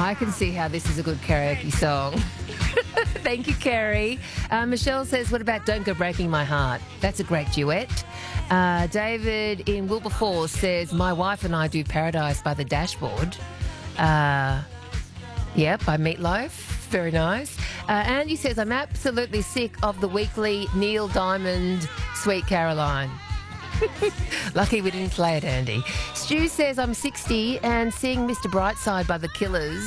I can see how this is a good karaoke song. Thank you, Kerry. Michelle says, what about Don't Go Breaking My Heart? That's a great duet. David in Wilberforce says, my wife and I do Paradise by the Dashboard. By Meatloaf. Very nice. Andy says, I'm absolutely sick of the weekly Neil Diamond Sweet Caroline. Lucky we didn't play it, Andy. Stu says, I'm 60 and seeing Mr. Brightside by the Killers